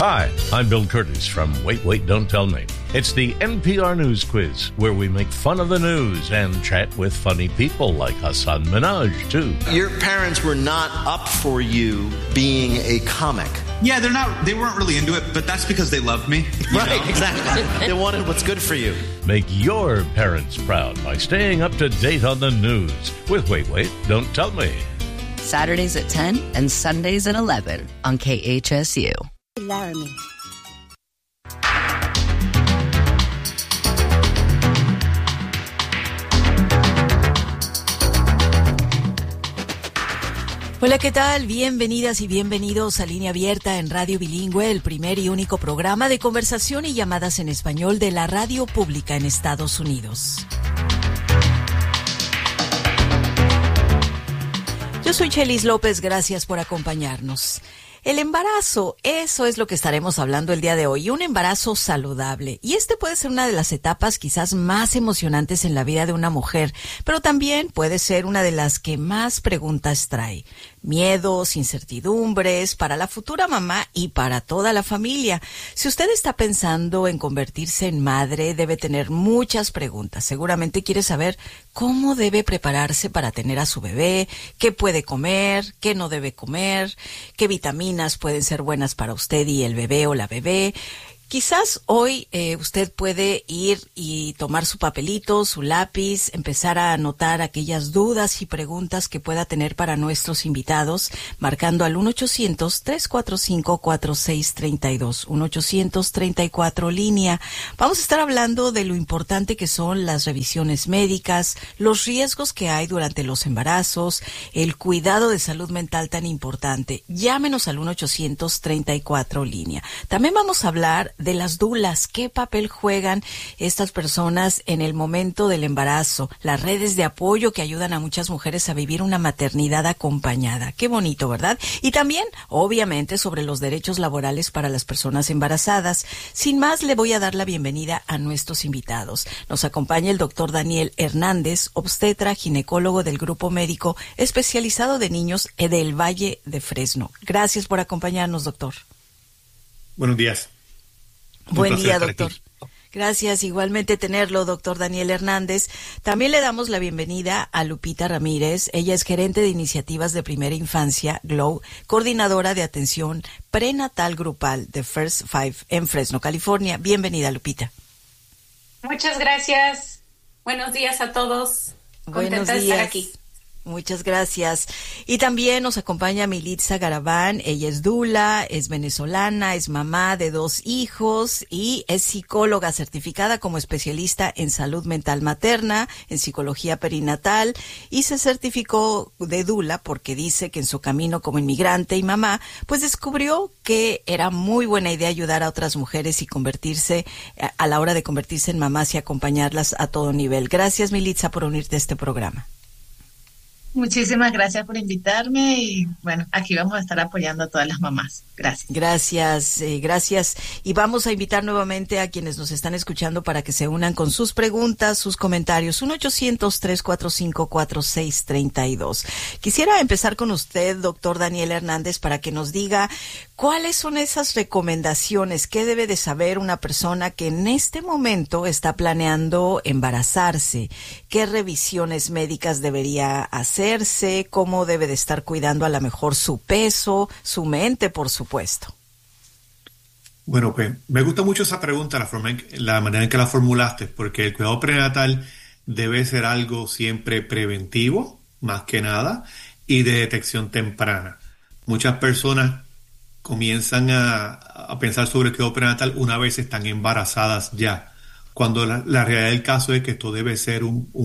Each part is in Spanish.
Hi, I'm Bill Curtis from Wait, Wait, Don't Tell Me. It's the NPR News Quiz, where we make fun of the news and chat with funny people like Hassan Minhaj, too. Your parents were not up for you being a comic. Yeah, they weren't really into it, but that's because they loved me. Right, exactly. They wanted what's good for you. Make your parents proud by staying up to date on the news with Wait, Wait, Don't Tell Me. Saturdays at 10 and Sundays at 11 on KHSU. Laramie. Hola, ¿qué tal? Bienvenidas y bienvenidos a Línea Abierta en Radio Bilingüe, el primer y único programa de conversación y llamadas en español de la radio pública en Estados Unidos. Yo soy Chelis López, gracias por acompañarnos. El embarazo, eso es lo que estaremos hablando el día de hoy, un embarazo saludable. Y este puede ser una de las etapas quizás más emocionantes en la vida de una mujer, pero también puede ser una de las que más preguntas trae. Miedos, incertidumbres para la futura mamá y para toda la familia. Si usted está pensando en convertirse en madre, debe tener muchas preguntas. Seguramente quiere saber cómo debe prepararse para tener a su bebé, qué puede comer, qué no debe comer, qué vitaminas pueden ser buenas para usted y el bebé o la bebé. Quizás hoy usted puede ir y tomar su papelito, su lápiz, empezar a anotar aquellas dudas y preguntas que pueda tener para nuestros invitados, marcando al 1-800-345-4632, 1-800-34 línea. Vamos a estar hablando de lo importante que son las revisiones médicas, los riesgos que hay durante los embarazos, el cuidado de salud mental tan importante. Llámenos al 1-800-34 línea. También vamos a hablar de las dulas, qué papel juegan estas personas en el momento del embarazo, las redes de apoyo que ayudan a muchas mujeres a vivir una maternidad acompañada. Qué bonito, ¿verdad? Y también, obviamente, sobre los derechos laborales para las personas embarazadas. Sin más, le voy a dar la bienvenida a nuestros invitados. Nos acompaña el doctor Daniel Hernández, obstetra, ginecólogo del Grupo Médico Especializado de Niños del Valle de Fresno. Gracias por acompañarnos, doctor. Buenos días. Buen día, doctor. Gracias, igualmente tenerlo, doctor Daniel Hernández. También le damos la bienvenida a Lupita Ramírez. Ella es gerente de iniciativas de primera infancia, GLOW, coordinadora de atención prenatal grupal de First Five en Fresno, California. Bienvenida, Lupita. Muchas gracias. Buenos días a todos. Contenta de estar aquí. Muchas gracias. Y también nos acompaña Militza Garabán. Ella es dula, es venezolana, es mamá de 2 hijos y es psicóloga certificada como especialista en salud mental materna, en psicología perinatal, y se certificó de dula porque dice que en su camino como inmigrante y mamá, pues descubrió que era muy buena idea ayudar a otras mujeres y convertirse, a la hora de convertirse en mamás y acompañarlas a todo nivel. Gracias, Militza, por unirte a este programa. Muchísimas gracias por invitarme y bueno, aquí vamos a estar apoyando a todas las mamás. Gracias. Gracias. Y vamos a invitar nuevamente a quienes nos están escuchando para que se unan con sus preguntas, sus comentarios. 1-800-345-4632. Quisiera empezar con usted, doctor Daniel Hernández, para que nos diga cuáles son esas recomendaciones que debe de saber una persona que en este momento está planeando embarazarse. ¿Qué revisiones médicas debería hacerse? ¿Cómo debe de estar cuidando a lo mejor su peso, su mente, por supuesto? Bueno, pues me gusta mucho esa pregunta, la manera en que la formulaste, porque el cuidado prenatal debe ser algo siempre preventivo, más que nada, y de detección temprana. Muchas personas comienzan a pensar sobre el cuidado prenatal una vez están embarazadas ya, cuando la realidad del caso es que esto debe ser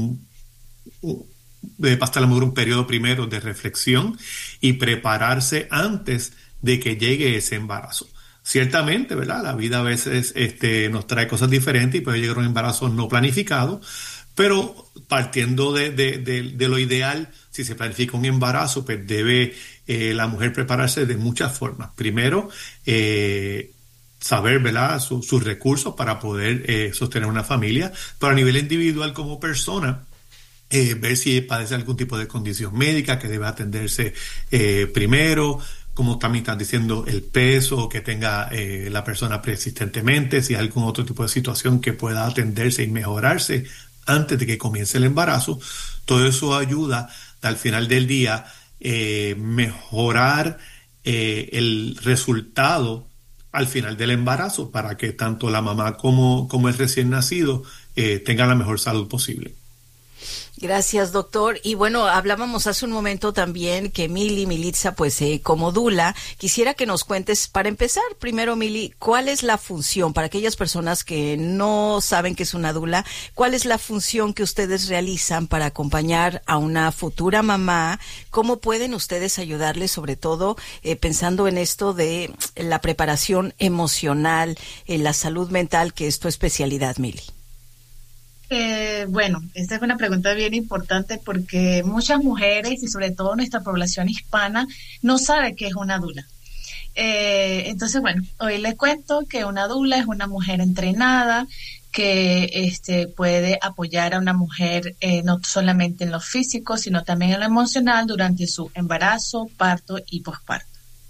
debe pasar a lo mejor un periodo primero de reflexión y prepararse antes de que llegue ese embarazo. Ciertamente, ¿verdad? La vida a veces nos trae cosas diferentes y puede llegar un embarazo no planificado, pero partiendo de lo ideal, si se planifica un embarazo, pues debe la mujer prepararse de muchas formas. Primero, saber, ¿verdad?, sus recursos para poder sostener una familia, pero a nivel individual como persona, ver si padece algún tipo de condición médica que debe atenderse primero, como también estás diciendo, el peso que tenga la persona persistentemente, si hay algún otro tipo de situación que pueda atenderse y mejorarse antes de que comience el embarazo. Todo eso ayuda al final del día mejorar el resultado al final del embarazo para que tanto la mamá como el recién nacido tengan la mejor salud posible. Gracias, doctor. Y bueno, hablábamos hace un momento también que Militza, pues como dula, quisiera que nos cuentes, para empezar, primero, Mili, ¿cuál es la función, para aquellas personas que no saben qué es una dula, cuál es la función que ustedes realizan para acompañar a una futura mamá? ¿Cómo pueden ustedes ayudarles, sobre todo pensando en esto de la preparación emocional, la salud mental, que es tu especialidad, Mili? Bueno, esta es una pregunta bien importante porque muchas mujeres y sobre todo nuestra población hispana no sabe qué es una dula. Entonces, bueno, hoy les cuento que una dula es una mujer entrenada que puede apoyar a una mujer no solamente en lo físico, sino también en lo emocional durante su embarazo, parto y posparto.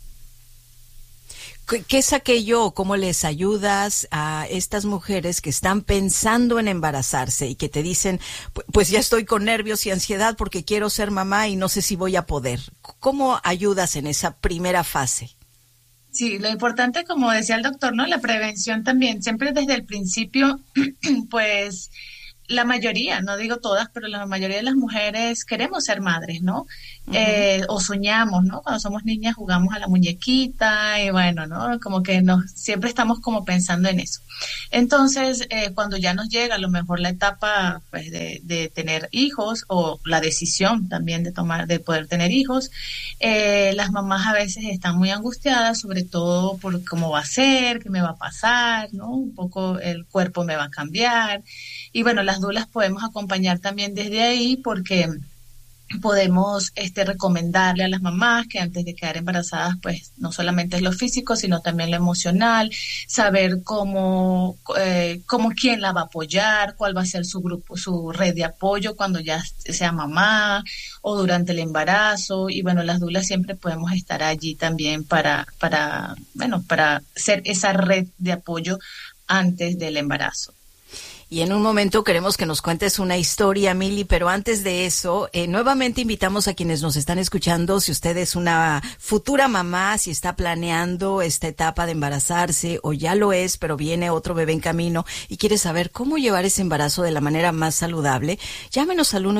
¿Qué es aquello? ¿Cómo les ayudas a estas mujeres que están pensando en embarazarse y que te dicen, pues ya estoy con nervios y ansiedad porque quiero ser mamá y no sé si voy a poder? ¿Cómo ayudas en esa primera fase? Sí, lo importante, como decía el doctor, ¿no? La prevención también, siempre desde el principio, pues la mayoría, no digo todas, pero la mayoría de las mujeres queremos ser madres, ¿no? O soñamos, ¿no? Cuando somos niñas jugamos a la muñequita y bueno, ¿no? Como que siempre estamos como pensando en eso. Entonces, cuando ya nos llega a lo mejor la etapa pues de tener hijos o la decisión también de poder tener hijos, las mamás a veces están muy angustiadas, sobre todo por cómo va a ser, qué me va a pasar, ¿no? Un poco el cuerpo me va a cambiar. Y bueno, las dulas podemos acompañar también desde ahí porque podemos recomendarle a las mamás que antes de quedar embarazadas, pues no solamente es lo físico, sino también lo emocional, saber cómo quién la va a apoyar, cuál va a ser su grupo, su red de apoyo cuando ya sea mamá o durante el embarazo. Y bueno, las dulas siempre podemos estar allí también para ser esa red de apoyo antes del embarazo. Y en un momento queremos que nos cuentes una historia, Mili, pero antes de eso, nuevamente invitamos a quienes nos están escuchando, si usted es una futura mamá, si está planeando esta etapa de embarazarse o ya lo es, pero viene otro bebé en camino y quiere saber cómo llevar ese embarazo de la manera más saludable, llámenos al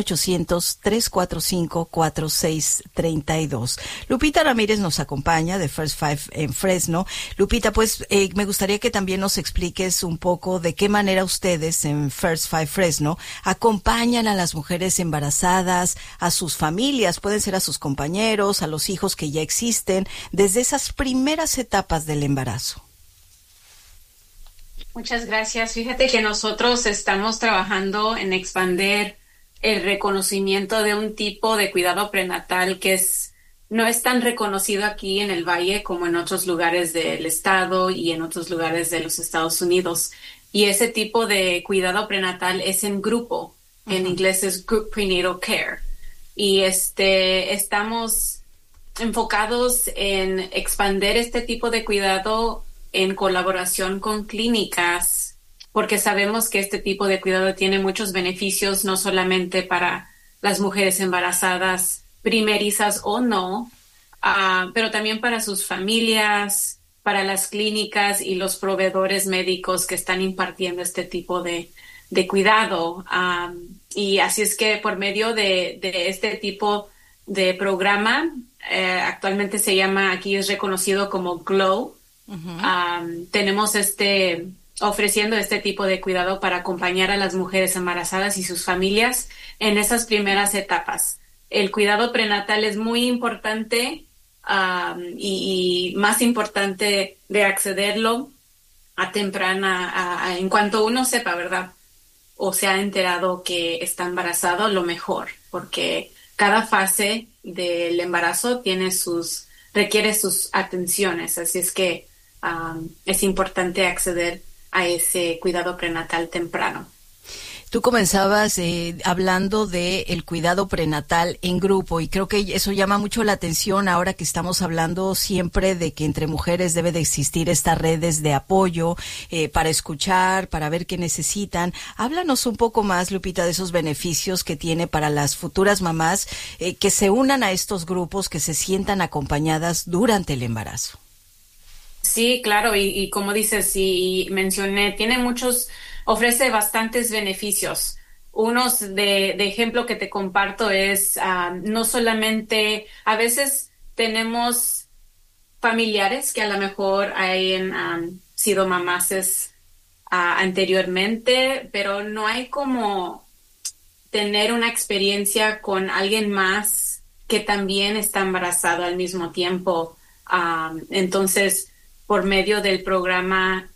1-800-345-4632. Lupita Ramírez nos acompaña de First Five en Fresno. Lupita, pues me gustaría que también nos expliques un poco de qué manera ustedes en First Five Fresno acompañan a las mujeres embarazadas, a sus familias, pueden ser a sus compañeros, a los hijos que ya existen, desde esas primeras etapas del embarazo. Muchas gracias. Fíjate que nosotros estamos trabajando en expandir el reconocimiento de un tipo de cuidado prenatal que no es tan reconocido aquí en el Valle como en otros lugares del estado y en otros lugares de los Estados Unidos. Y ese tipo de cuidado prenatal es en grupo. Uh-huh. En inglés es Group Prenatal Care. Y estamos enfocados en expandir este tipo de cuidado en colaboración con clínicas, porque sabemos que este tipo de cuidado tiene muchos beneficios, no solamente para las mujeres embarazadas primerizas o no, pero también para sus familias, para las clínicas y los proveedores médicos que están impartiendo este tipo de cuidado. Y así es que por medio de este tipo de programa, actualmente se llama, aquí es reconocido como GLOW, uh-huh. Tenemos ofreciendo este tipo de cuidado para acompañar a las mujeres embarazadas y sus familias en esas primeras etapas. El cuidado prenatal es muy importante, y más importante de accederlo a temprana, en cuanto uno sepa, ¿verdad? O se ha enterado que está embarazado, lo mejor, porque cada fase del embarazo requiere sus atenciones, así es que es importante acceder a ese cuidado prenatal temprano. Tú comenzabas hablando de el cuidado prenatal en grupo y creo que eso llama mucho la atención ahora que estamos hablando siempre de que entre mujeres debe de existir estas redes de apoyo para escuchar, para ver qué necesitan. Háblanos un poco más, Lupita, de esos beneficios que tiene para las futuras mamás que se unan a estos grupos, que se sientan acompañadas durante el embarazo. Sí, claro, y como dices, y mencioné, ofrece bastantes beneficios. Unos de ejemplo que te comparto es no solamente, a veces tenemos familiares que a lo mejor hayan sido mamases anteriormente, pero no hay como tener una experiencia con alguien más que también está embarazado al mismo tiempo. Entonces, por medio del programa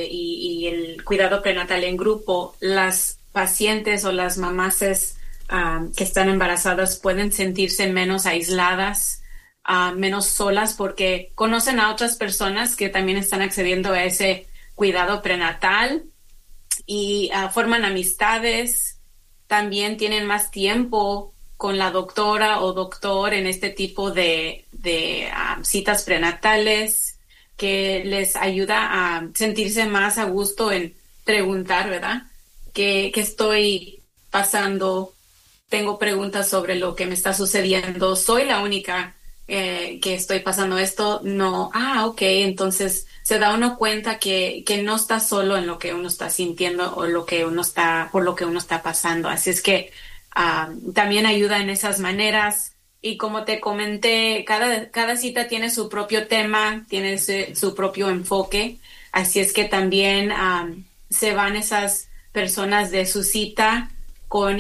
y el cuidado prenatal en grupo, las pacientes o las mamases que están embarazadas pueden sentirse menos aisladas, menos solas, porque conocen a otras personas que también están accediendo a ese cuidado prenatal y forman amistades. También tienen más tiempo con la doctora o doctor en este tipo de citas prenatales, que les ayuda a sentirse más a gusto en preguntar, ¿verdad? ¿Qué estoy pasando? Tengo preguntas sobre lo que me está sucediendo. ¿Soy la única que estoy pasando esto? No. Ok. Entonces se da uno cuenta que no está solo en lo que uno está sintiendo o por lo que uno está pasando. Así es que también ayuda en esas maneras. Y como te comenté, cada cita tiene su propio tema, tiene su propio enfoque. Así es que también se van esas personas de su cita con